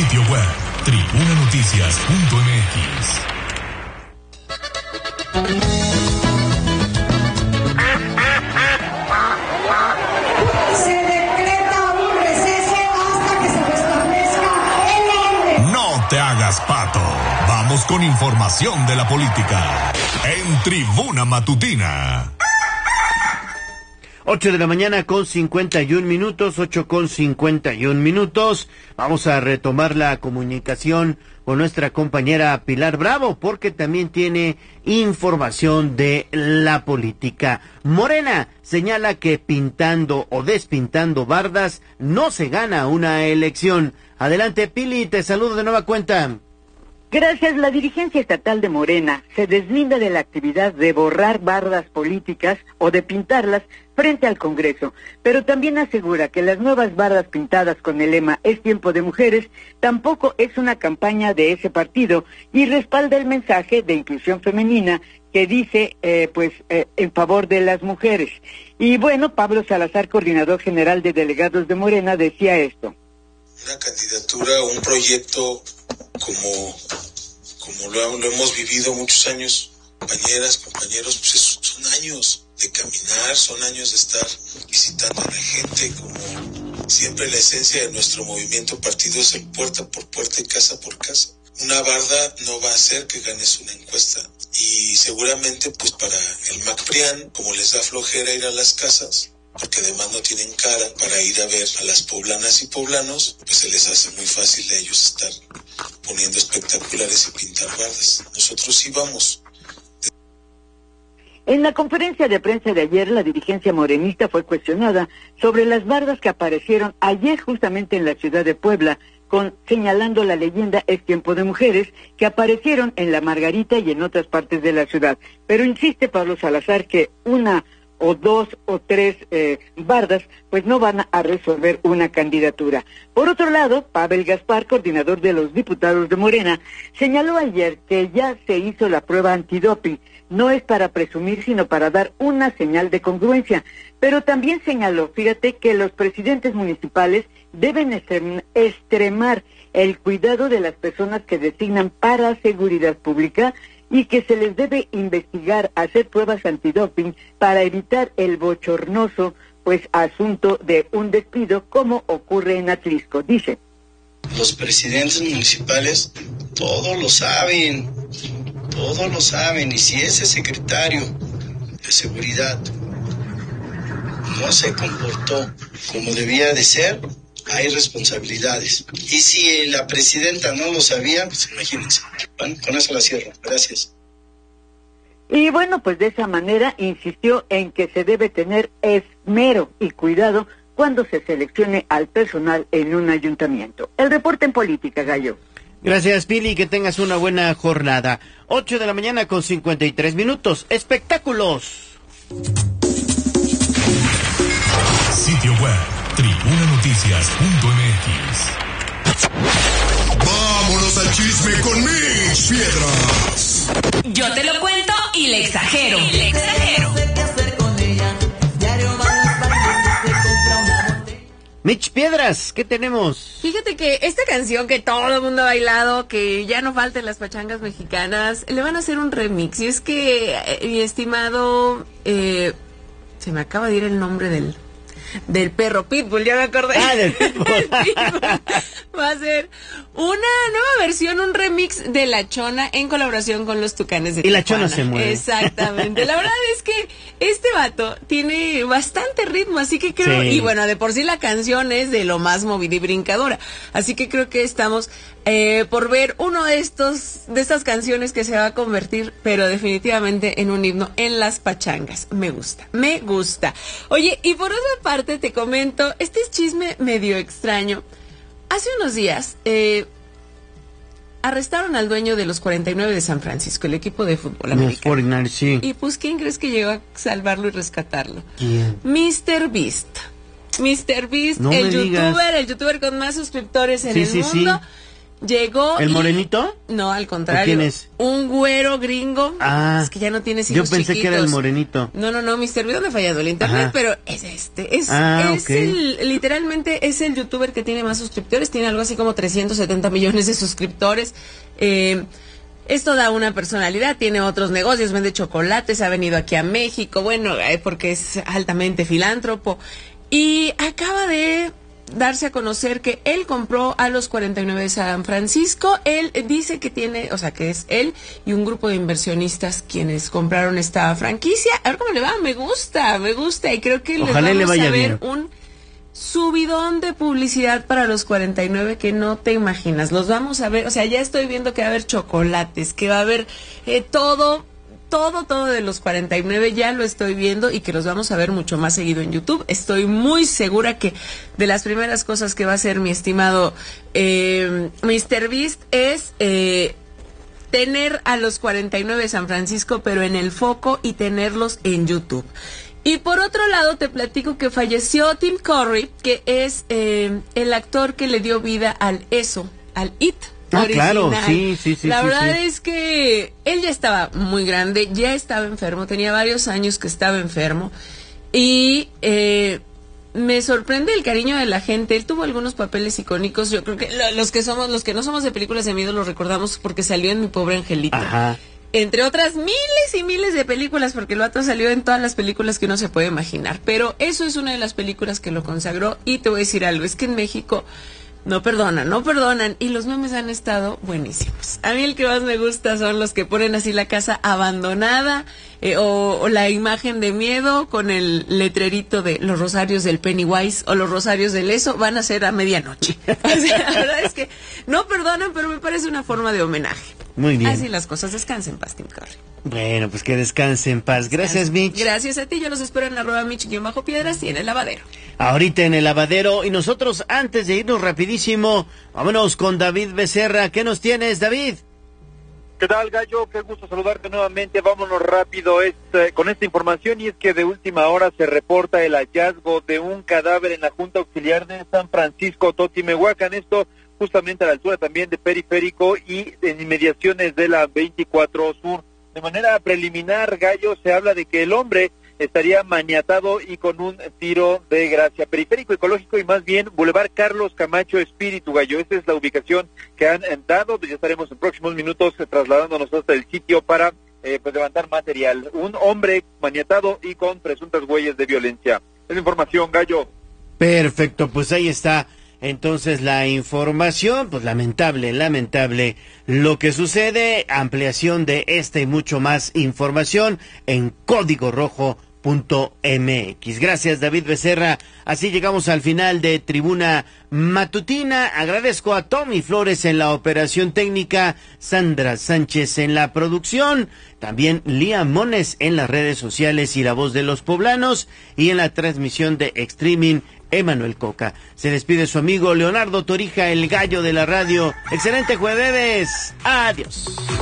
Sitio web, tribunanoticias.mx. Se decreta un receso hasta que se restablezca el orden. No te hagas pato. Vamos con información de la política en Tribuna Matutina. 8 de la mañana con 51 minutos, 8 con 51 minutos. Vamos a retomar la comunicación con nuestra compañera Pilar Bravo, porque también tiene información de la política. Morena señala que pintando o despintando bardas no se gana una elección. Adelante, Pili, te saludo de nueva cuenta. Gracias. La dirigencia estatal de Morena se deslinda de la actividad de borrar bardas políticas o de pintarlas frente al Congreso, pero también asegura que las nuevas bardas pintadas con el lema "Es tiempo de mujeres" tampoco es una campaña de ese partido y respalda el mensaje de inclusión femenina que dice en favor de las mujeres. Y bueno, Pablo Salazar, coordinador general de delegados de Morena, decía esto. Una candidatura, un proyecto como lo hemos vivido muchos años, compañeras, compañeros, pues son años de caminar, son años de estar visitando a la gente, como siempre la esencia de nuestro movimiento partido es el puerta por puerta y casa por casa. Una barda no va a hacer que ganes una encuesta y seguramente pues para el MACPRIAN, como les da flojera ir a las casas, porque además no tienen cara para ir a ver a las poblanas y poblanos, pues se les hace muy fácil a ellos estar poniendo espectaculares y pintar bardas. Nosotros sí vamos. En la conferencia de prensa de ayer, la dirigencia morenista fue cuestionada sobre las bardas que aparecieron ayer justamente en la ciudad de Puebla, señalando la leyenda "Es tiempo de mujeres", que aparecieron en La Margarita y en otras partes de la ciudad. Pero insiste Pablo Salazar que una o dos o tres bardas pues no van a resolver una candidatura. Por otro lado, Pavel Gaspar, coordinador de los diputados de Morena, señaló ayer que ya se hizo la prueba antidoping. No es para presumir, sino para dar una señal de congruencia. Pero también señaló, fíjate, que los presidentes municipales deben extremar el cuidado de las personas que designan para seguridad pública y que se les debe investigar, hacer pruebas antidoping para evitar el bochornoso asunto de un despido como ocurre en Atlisco. Dice: Los presidentes municipales todos lo saben, y si ese secretario de seguridad no se comportó como debía de ser, hay responsabilidades. Y si la presidenta no lo sabía, pues imagínense. Bueno, con eso la cierro. Gracias. Y bueno, pues de esa manera insistió en que se debe tener esmero y cuidado cuando se seleccione al personal en un ayuntamiento. El reporte en política, Gallo. Gracias, Pili, que tengas una buena jornada. 8 de la mañana con 53 minutos. Espectáculos. Sitio web, tribunanoticias.mx. Vámonos al chisme con Mitch Piedras. Yo te lo cuento y le exagero. Mitch Piedras, ¿qué tenemos? Fíjate que esta canción que todo el mundo ha bailado, que ya no falten las pachangas mexicanas, le van a hacer un remix. Y es que mi estimado, se me acaba de ir el nombre del perro Pitbull, ya me acordé. Del Pitbull. Va a ser una nueva versión, un remix de La Chona en colaboración con los Tucanes de Tijuana. Y La Chona se mueve. Exactamente. La verdad es que este vato tiene bastante ritmo, así que creo, sí. Y bueno, de por sí la canción es de lo más movida y brincadora. Así que creo que estamos por ver uno de estas canciones que se va a convertir, pero definitivamente en un himno en las pachangas. Me gusta. Oye, y por otra parte te comento, este es chisme medio extraño. Hace unos días arrestaron al dueño de los 49 de San Francisco, el equipo de fútbol americano. Sí. Y pues, ¿quién crees que llegó a salvarlo y rescatarlo? ¿Quién? Mr. Beast, No el youtuber con más suscriptores en el mundo. Llegó. ¿El morenito? No, al contrario. ¿Quién es? Un güero gringo. Es que ya no tiene hijos yo pensé chiquitos. que era el morenito. No, mi servidor le ha fallado el internet, Ajá. pero es este. Es okay. literalmente es el youtuber que tiene más suscriptores. Tiene algo así como 370 millones de suscriptores. Es toda una personalidad, tiene otros negocios, vende chocolates, ha venido aquí a México, bueno, porque es altamente filántropo. Y acaba de darse a conocer que él compró a los 49 de San Francisco. Él dice que tiene, o sea, que es él y un grupo de inversionistas quienes compraron esta franquicia. A ver cómo le va, me gusta, y creo que ojalá les vamos le vaya a ver bien. Un subidón de publicidad para los 49 que no te imaginas. Los vamos a ver, o sea, ya estoy viendo que va a haber chocolates, que va a haber todo de los 49, ya lo estoy viendo, y que los vamos a ver mucho más seguido en YouTube. Estoy muy segura que de las primeras cosas que va a hacer mi estimado MrBeast es tener a los 49 de San Francisco, pero en el foco, y tenerlos en YouTube. Y por otro lado, te platico que falleció Tim Curry, que es el actor que le dio vida al It. Claro, sí. La verdad es que él ya estaba muy grande, ya estaba enfermo, tenía varios años que estaba enfermo, y me sorprende el cariño de la gente. Él tuvo algunos papeles icónicos. Yo creo que los que no somos de películas de miedo los recordamos porque salió en Mi Pobre Angelito. Ajá. Entre otras miles y miles de películas, porque el vato salió en todas las películas que uno se puede imaginar. Pero eso es una de las películas que lo consagró. Y te voy a decir algo, es que en México no perdonan, y los memes han estado buenísimos. A mí el que más me gusta son los que ponen así la casa abandonada, o la imagen de miedo con el letrerito de los rosarios del Pennywise o los rosarios del eso van a ser a medianoche. O sea, la verdad es que no perdonan, pero me parece una forma de homenaje. Muy bien. Así las cosas. Descansen en paz, Tim Curry. Bueno, pues que descanse en paz. Gracias, Mitch. Gracias a ti. Yo los espero en @Mitch_Piedras y en el lavadero. Ahorita en el lavadero. Y nosotros, antes de irnos rapidísimo, vámonos con David Becerra. ¿Qué nos tienes, David? ¿Qué tal, Gallo? Qué gusto saludarte nuevamente. Vámonos rápido con esta información, y es que de última hora se reporta el hallazgo de un cadáver en la Junta Auxiliar de San Francisco Totimehuacán. Esto justamente a la altura también de Periférico y en inmediaciones de la 24 Sur. De manera preliminar, Gallo, se habla de que el hombre estaría maniatado y con un tiro de gracia. Periférico Ecológico y más bien Boulevard Carlos Camacho Espíritu, Gallo. Esta es la ubicación que han dado. Ya estaremos en próximos minutos trasladándonos hasta el sitio para levantar material. Un hombre maniatado y con presuntas huellas de violencia. Es la información, Gallo. Perfecto, pues ahí está. Entonces la información, pues lamentable lo que sucede. Ampliación de esta y mucho más información en códigorojo.mx. Gracias, David Becerra. Así llegamos al final de Tribuna Matutina. Agradezco a Tommy Flores en la operación técnica, Sandra Sánchez en la producción, también Lía Mones en las redes sociales y La Voz de los Poblanos, y en la transmisión de streaming, Emanuel Coca. Se despide su amigo Leonardo Torija, el gallo de la radio. Excelente jueves. Adiós.